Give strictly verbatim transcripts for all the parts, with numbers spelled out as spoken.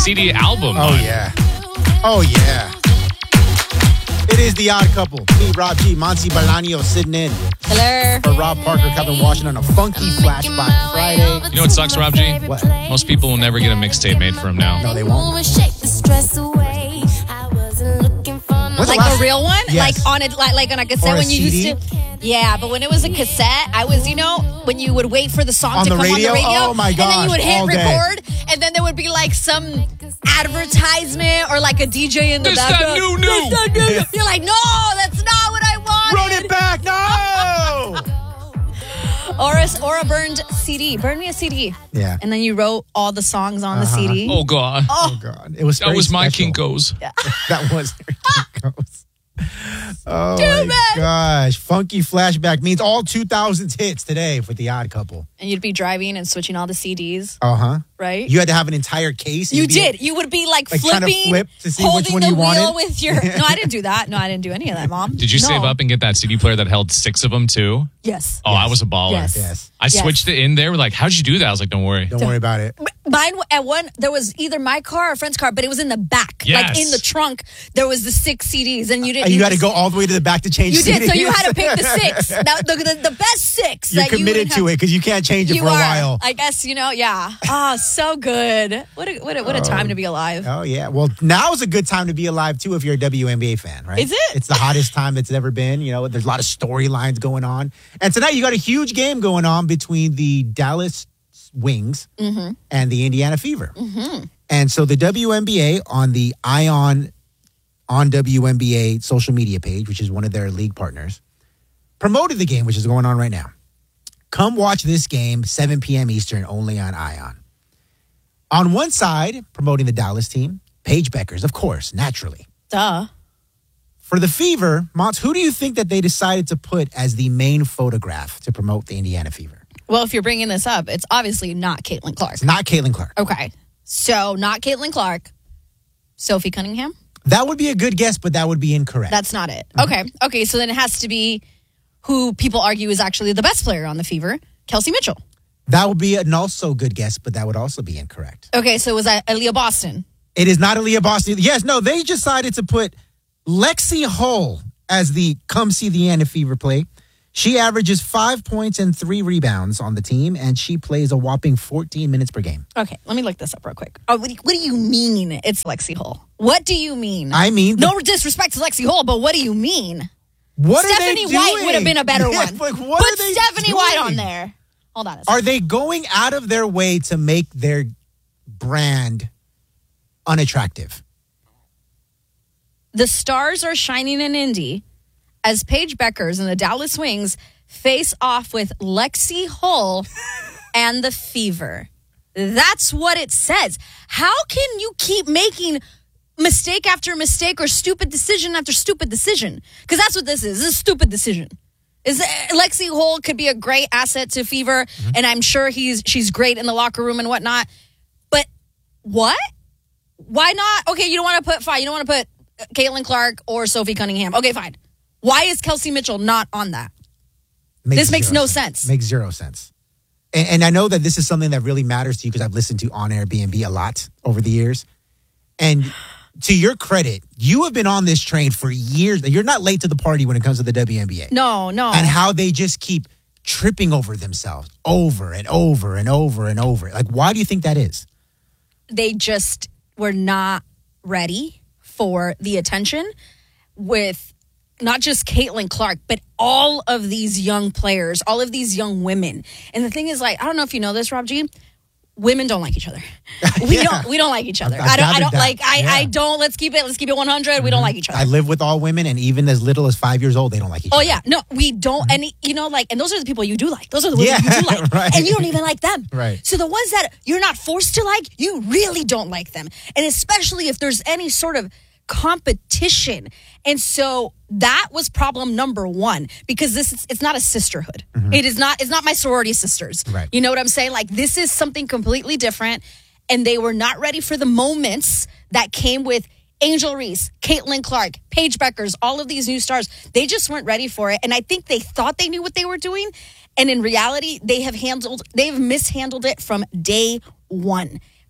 C D album. Oh, yeah. Oh, yeah. It is The Odd Couple. Me, Rob G, Monty Bolaño sitting in. Hello. For Rob Parker, Kevin Washington on a funky flashback Friday. You know what sucks, Rob G? What? Most people will never get a mixtape made for him now. No, they won't. When's the Like last- a real one? Yes. Like on a like, like on a cassette Or a when you C D? used to. Yeah, but when it was a cassette, I was, you know, when you would wait for the song On to the come radio? on the radio. Oh, my And then gosh, you would hit all day. record, and then there would be like some advertisement or like a D J in the This that background. new, new. This that new. You're like, no, that's not what I wanted. Run it back. No. Or a, or a burned C D. Burn me a C D. Yeah. And then you wrote all the songs on the C D. Oh, God. Oh, God. It was That very was my special. Kinkos. That was their Kinkos. Oh, Too my bad. gosh. Funky flashback means all two thousands hits today for The Odd Couple. And you'd be driving and switching all the C Ds, Uh-huh. right? You had to have an entire case. You You'd be- did. You would be like, Like, trying to flipping, flip to see holding which one the you wheel wanted? with your. No, I didn't do that. No, I didn't do any of that, Mom. Did you No. save up and get that C D player that held six of them, too? Yes. Oh, I was a baller. Yes. Yes. I Yes. switched it in there. Like, how'd you do that? I was like, don't worry. Don't worry about it. Mine at one, there was either my car or a friend's car, but it was in the back, Yes. like in the trunk. There was the six C Ds, and you didn't. And you had to just- go all the way to the back to change You did, so you C Ds. had to pick the six, that, the, the, the best six. You're that you committed would to have. it because you can't change it You for a are. while. I guess you know. Yeah. Oh, so good. What a what a, what a time to be alive. Oh, yeah. Well, now is a good time to be alive, too, if you're a W N B A fan, right? Is it? It's the hottest time it's ever been. You know, there's a lot of storylines going on. And tonight you got a huge game going on between the Dallas Wings Mm-hmm. and the Indiana Fever. Mm-hmm. And so the W N B A on the Ion on W N B A social media page, which is one of their league partners, promoted the game, which is going on right now. Come watch this game, seven p.m. Eastern, only on Ion. On one side, promoting the Dallas team, Paige Beckers, of course, naturally. Duh. For the Fever, Monts, who do you think that they decided to put as the main photograph to promote the Indiana Fever? Well, if you're bringing this up, it's obviously not Caitlin Clark. It's not Caitlin Clark. Okay, so not Caitlin Clark. Sophie Cunningham. That would be a good guess, but that would be incorrect. That's not it. Okay. Okay. So then it has to be who people argue is actually the best player on the Fever, Kelsey Mitchell. That would be an also good guess, but that would also be incorrect. Okay. So was that Aaliyah Boston? It is not Aaliyah Boston. Yes, no, they decided to put Lexi Hull as the come see the Indiana Fever play. She averages five points and three rebounds on the team, and she plays a whopping fourteen minutes per game. Okay. Let me look this up real quick. Oh, what do you, what do you mean it's Lexi Hull? What do you mean? I mean, the- no disrespect to Lexi Hull, but what do you mean? What Stephanie are they White doing? would have been a better Yeah, one. like, what Put are they Stephanie White doing? on there. Hold on a second. Are they going out of their way to make their brand unattractive? The stars are shining in Indy as Paige Beckers and the Dallas Wings face off with Lexi Hull and the Fever. That's what it says. How can you keep making mistake after mistake or stupid decision after stupid decision? Because that's what this is. This is a stupid decision. Is Lexi Hull could be a great asset to Fever, mm-hmm. and I'm sure he's she's great in the locker room and whatnot. But what? Why not? Okay, you don't want to put fine. You don't want to put Caitlin Clark or Sophie Cunningham. Okay, fine. Why is Kelsey Mitchell not on that? Makes this makes zero no sense. sense. Makes zero sense. And, and I know that this is something that really matters to you because I've listened to On Airbnb a lot over the years. And to your credit, you have been on this train for years. You're not late to the party when it comes to the W N B A. No, no. And how they just keep tripping over themselves over and over and over and over. Like, why do you think that is? They just were not ready for the attention with not just Caitlin Clark, but all of these young players, all of these young women. And the thing is, like, I don't know if you know this, Rob G. Women don't like each other. We Yeah. don't. We don't like each other. I've I don't. I gathered don't that. like. I. Yeah. I don't. Let's keep it. Let's keep it one hundred. Mm-hmm. We don't like each other. I live with all women, and even as little as five years old, they don't like each Oh other. yeah, no, we don't. And you know, like, and those are the people you do like. Those are the women Yeah, you do like, right. and you don't even like them. Right. So the ones that you're not forced to like, you really don't like them, and especially if there's any sort of competition. And so that was problem number one, because this is, it's not a sisterhood. Mm-hmm. It is not, it's not my sorority sisters. Right. You know what I'm saying? Like, this is something completely different, and they were not ready for the moments that came with Angel Reese, Caitlin Clark, Paige Beckers, all of these new stars. They just weren't ready for it. And I think they thought they knew what they were doing. And in reality, they have handled, they've mishandled it from day one.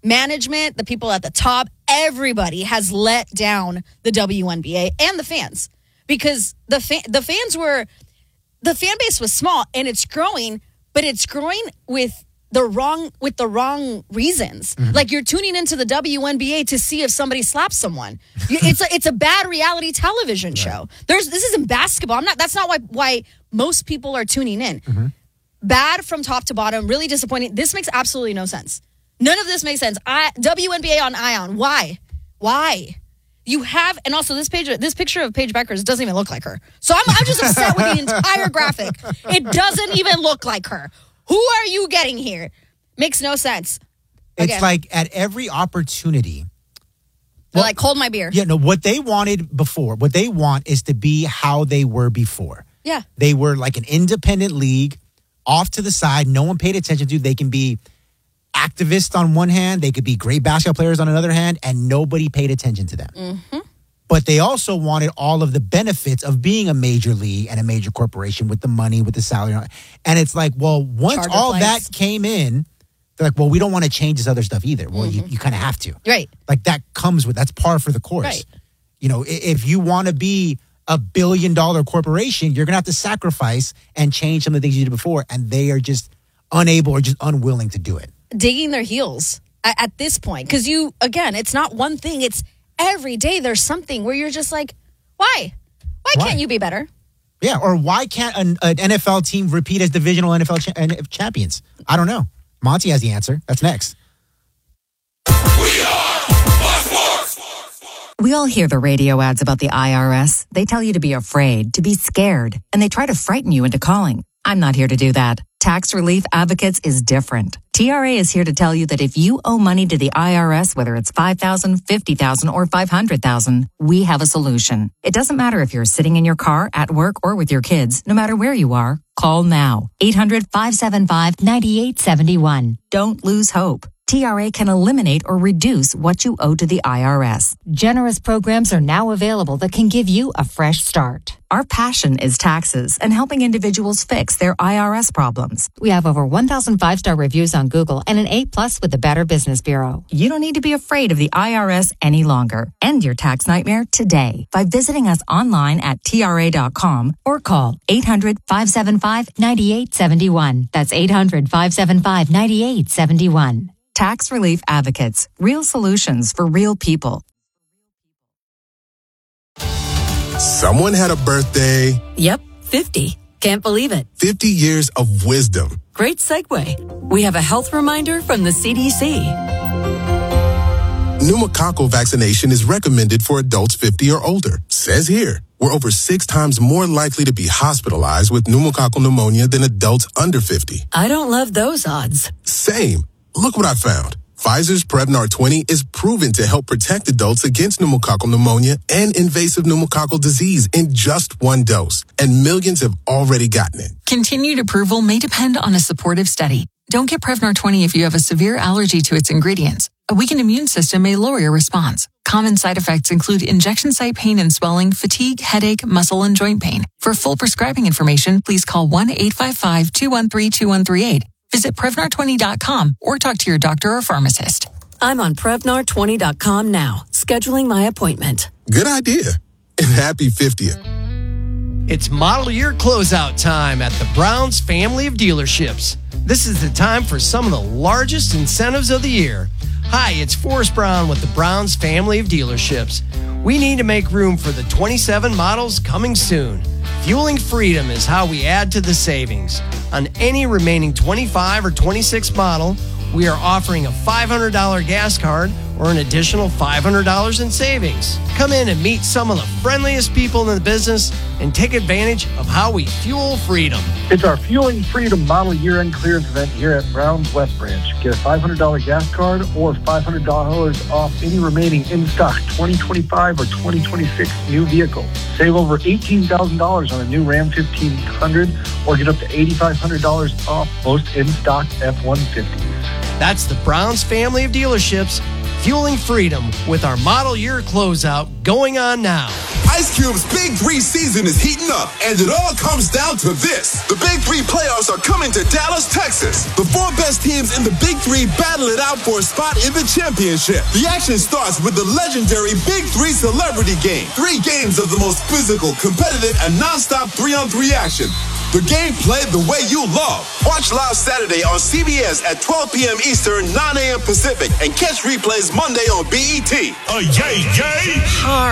management, the people at the top, everybody has let down the W N B A and the fans because the fa- the fans were the fan base was small and it's growing, but it's growing with the wrong with the wrong reasons. Mm-hmm. Like you're tuning into the W N B A to see if somebody slaps someone. It's a, it's a bad reality television show. Right. There's this isn't basketball. I'm not. That's not why why most people are tuning in. Mm-hmm. Bad from top to bottom. Really disappointing. This makes absolutely no sense. None of this makes sense. I, W N B A on Ion. Why? Why? You have, and also this page, this picture of Paige Beckers doesn't even look like her. So I'm, I'm just upset with the entire graphic. It doesn't even look like her. Who are you getting here? Makes no sense. It's Again. like at every opportunity. Well, like, hold my beer. Yeah, no, what they wanted before, what they want is to be how they were before. Yeah. They were like an independent league, off to the side, no one paid attention to. They can be activists on one hand, they could be great basketball players on another hand, and nobody paid attention to them. Mm-hmm. But they also wanted all of the benefits of being a major league and a major corporation with the money, with the salary. And it's like, well, once Charter all flights. that came in, they're like, well, we don't want to change this other stuff either. Well, mm-hmm. you, you kind of have to. Right. Like that comes with, that's par for the course. Right. You know, if you want to be a billion dollar corporation, you're going to have to sacrifice and change some of the things you did before. And they are just unable or just unwilling to do it. Digging their heels at, at this point. Because you, again, it's not one thing. It's every day there's something where you're just like, why? Why, why? can't you be better? Yeah, or why can't an, an N F L team repeat as divisional N F L cha- champions? I don't know. Monty has the answer. That's next. We are Fox Sports. We all hear the radio ads about the I R S. They tell you to be afraid, to be scared, and they try to frighten you into calling. I'm not here to do that. Tax Relief Advocates is different. T R A is here to tell you that if you owe money to the I R S, whether it's five thousand dollars, fifty thousand dollars, or five hundred thousand dollars, we have a solution. It doesn't matter if you're sitting in your car, at work, or with your kids. No matter where you are, call now. eight hundred, five seven five, nine eight seven one. Don't lose hope. T R A can eliminate or reduce what you owe to the I R S. Generous programs are now available that can give you a fresh start. Our passion is taxes and helping individuals fix their I R S problems. We have over one thousand five-star reviews on Google and an A plus with the Better Business Bureau. You don't need to be afraid of the I R S any longer. End your tax nightmare today by visiting us online at T R A dot com or call eight hundred, five seven five, nine eight seven one. That's eight hundred, five seven five, nine eight seven one. Tax Relief Advocates. Real solutions for real people. Someone had a birthday. Yep, fifty. Can't believe it. fifty years of wisdom. Great segue. We have a health reminder from the C D C. Pneumococcal vaccination is recommended for adults fifty or older. Says here, we're over six times more likely to be hospitalized with pneumococcal pneumonia than adults under fifty. I don't love those odds. Same. Look what I found. Pfizer's Prevnar twenty is proven to help protect adults against pneumococcal pneumonia and invasive pneumococcal disease in just one dose. And millions have already gotten it. Continued approval may depend on a supportive study. Don't get Prevnar twenty if you have a severe allergy to its ingredients. A weakened immune system may lower your response. Common side effects include injection site pain and swelling, fatigue, headache, muscle, and joint pain. For full prescribing information, please call one eight five five, two one three, two one three eight. Visit Prevnar twenty dot com or talk to your doctor or pharmacist. I'm on Prevnar twenty dot com now, scheduling my appointment. Good idea. And happy fiftieth. It's model year closeout time at the Browns family of dealerships. This is the time for some of the largest incentives of the year. Hi, it's Forrest Brown with the Browns family of dealerships. We need to make room for the twenty-seven models coming soon. Fueling freedom is how we add to the savings. On any remaining twenty-five or twenty-six model, we are offering a five hundred dollars gas card or an additional five hundred dollars in savings. Come in and meet some of the friendliest people in the business and take advantage of how we fuel freedom. It's our Fueling Freedom Model Year-End Clearance event here at Brown's West Branch. Get a five hundred dollars gas card or five hundred dollars off any remaining in-stock twenty twenty-five or twenty twenty-six new vehicle. Save over eighteen thousand dollars on a new Ram fifteen hundred or get up to eight thousand five hundred dollars off most in-stock F one fifties. That's the Browns family of dealerships. fueling freedom with our model year closeout going on now. Ice Cube's Big Three season is heating up, and it all comes down to this. The Big Three playoffs are coming to Dallas, Texas. The four best teams in the Big Three battle it out for a spot in the championship. The action starts with the legendary Big Three Celebrity Game. Three games of the most physical, competitive, and nonstop three-on-three action. The game played the way you love. Watch live Saturday on C B S at twelve p.m. Eastern, nine a.m. Pacific, and catch replays Monday on B E T. Oh, yay, yay!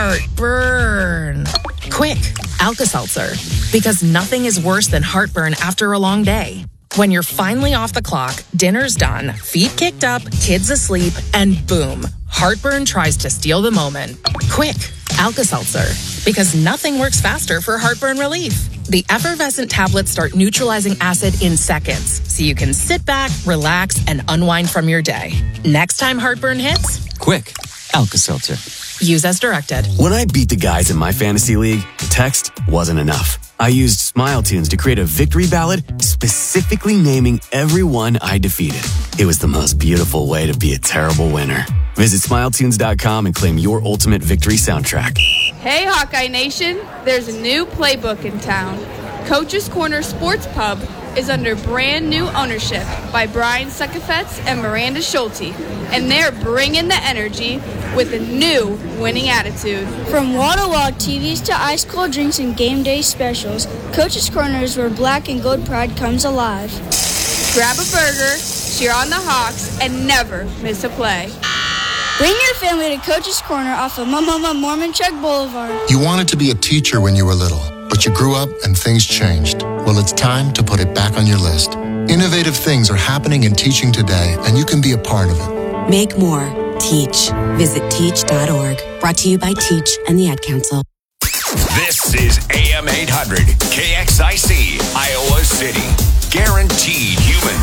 Heartburn. Quick, Alka-Seltzer. Because nothing is worse than heartburn after a long day. When you're finally off the clock, dinner's done, feet kicked up, kids asleep, and boom, heartburn tries to steal the moment. Quick, Alka-Seltzer. Because nothing works faster for heartburn relief. The effervescent tablets start neutralizing acid in seconds, so you can sit back, relax, and unwind from your day. Next time heartburn hits, quick, Alka-Seltzer. Use as directed. When I beat the guys in my fantasy league, text wasn't enough. I used Smile Tunes to create a victory ballad specifically naming everyone I defeated. It was the most beautiful way to be a terrible winner. Visit smile tunes dot com and claim your ultimate victory soundtrack. Hey, Hawkeye Nation, there's a new playbook in town. Coach's Corner Sports Pub is under brand new ownership by Brian Suckafetz and Miranda Schulte, and they're bringing the energy with a new winning attitude. From wall-to-wall T Vs to ice cold drinks and game day specials, Coach's Corner is where black and gold pride comes alive. Grab a burger, cheer on the Hawks, and never miss a play. Bring your family to Coach's Corner off of Mama Mormon Chuck Boulevard. You wanted to be a teacher when you were little, but you grew up and things changed. Well, it's time to put it back on your list. Innovative things are happening in teaching today, and you can be a part of it. Make more. Teach. Visit teach dot org. Brought to you by Teach and the Ad Council. This is A M eight hundred, K X I C, Iowa City. Guaranteed human.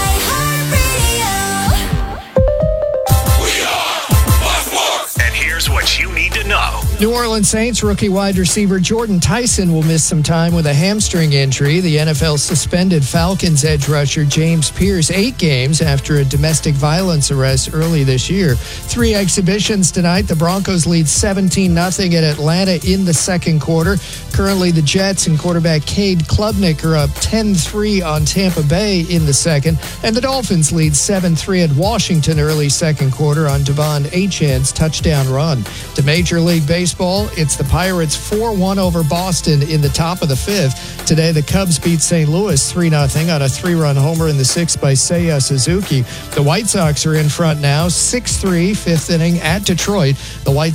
And here's what you need to know. New Orleans Saints rookie wide receiver Jordan Tyson will miss some time with a hamstring injury. The N F L suspended Falcons edge rusher James Pierce eight games after a domestic violence arrest early this year. Three exhibitions tonight. The Broncos lead seventeen nothing at Atlanta in the second quarter. Currently, the Jets and quarterback Cade Klubnik are up ten three on Tampa Bay in the second. And the Dolphins lead seven three at Washington early second quarter on Devon Achane's touchdown run. To Major League Baseball, it's the Pirates four one over Boston in the top of the fifth. Today, the Cubs beat Saint Louis three nothing on a three-run homer in the sixth by Seiya Suzuki. The White Sox are in front now, six three, fifth inning at Detroit. The White